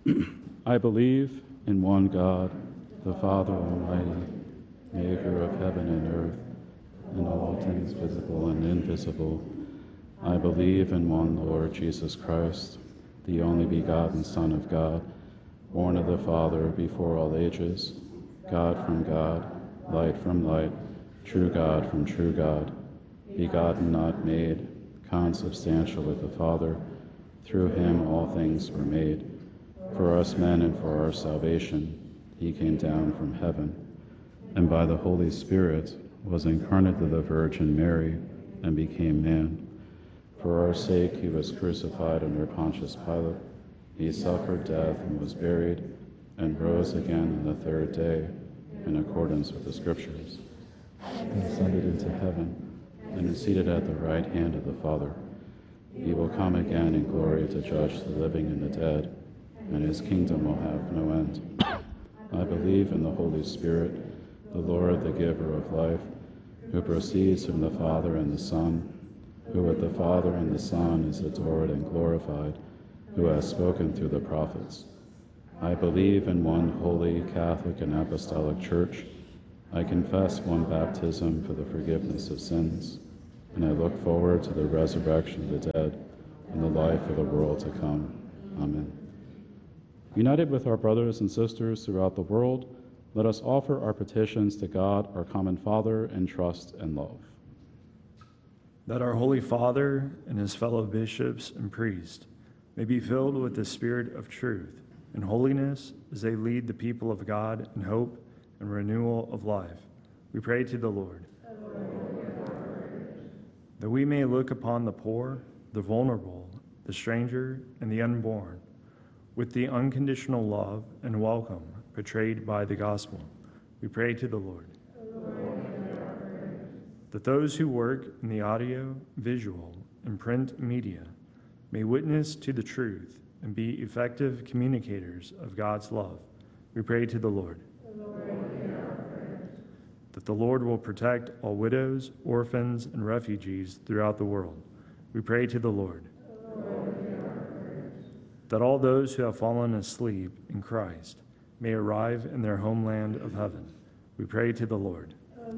I believe in one God, the Father Almighty, maker of heaven and earth, and all things visible and invisible. I believe in one Lord Jesus Christ, the only begotten Son of God, born of the Father before all ages, God from God, light from light, true God from true God, begotten, not made, consubstantial with the Father. Through him all things were made. For us men and for our salvation, he came down from heaven, and by the Holy Spirit was incarnate of the Virgin Mary and became man. For our sake he was crucified under Pontius Pilate. He suffered death and was buried, and rose again on the third day, in accordance with the Scriptures. He ascended into heaven, and is seated at the right hand of the Father. He will come again in glory to judge the living and the dead, and his kingdom will have no end. I believe in the Holy Spirit, the Lord, the giver of life, who proceeds from the Father and the Son, who with the Father and the Son is adored and glorified, who has spoken through the prophets. I believe in one holy, Catholic, and Apostolic Church. I confess one baptism for the forgiveness of sins, and I look forward to the resurrection of the dead and the life of the world to come. Amen. United with our brothers and sisters throughout the world, let us offer our petitions to God, our common Father, in trust and love. That our Holy Father and his fellow bishops and priests may be filled with the Spirit of truth and holiness as they lead the people of God in hope and renewal of life. We pray to the Lord. That we may look upon the poor, the vulnerable, the stranger, and the unborn with the unconditional love and welcome portrayed by the gospel. We pray to the Lord. That those who work in the audio, visual, and print media may witness to the truth and be effective communicators of God's love. We pray to the Lord. That the Lord will protect all widows, orphans, and refugees throughout the world. We pray to the Lord. That all those who have fallen asleep in Christ may arrive in their homeland of heaven. We pray to the Lord.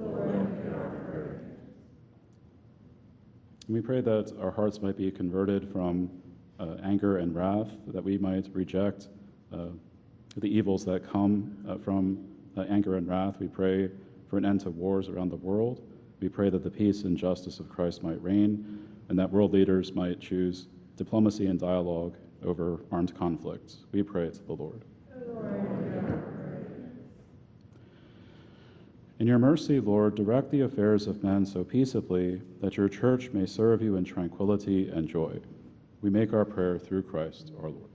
We pray that our hearts might be converted from anger and wrath, that we might reject the evils that come from anger and wrath. We pray for an end to wars around the world. We pray that the peace and justice of Christ might reign, and that world leaders might choose diplomacy and dialogue over armed conflicts. We pray to the Lord. In your mercy, Lord, direct the affairs of men so peaceably that your church may serve you in tranquility and joy. We make our prayer through Christ our Lord.